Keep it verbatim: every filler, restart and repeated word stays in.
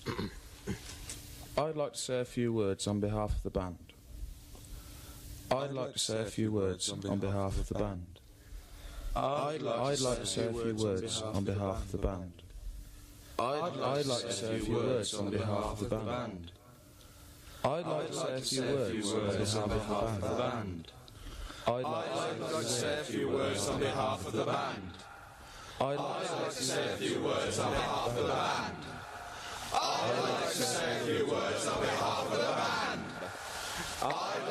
I'd like to say a few words on behalf of the band. I'd like to say a few words on behalf of the band. I'd like to say a few words on behalf of the band. I'd like to say a few words on behalf of the band. I'd like to say a few words on behalf of the band. I'd like to say a few words on behalf of the band. I'd like to say a few words on behalf of the band. I'd like to say a few words on behalf of the band. I'd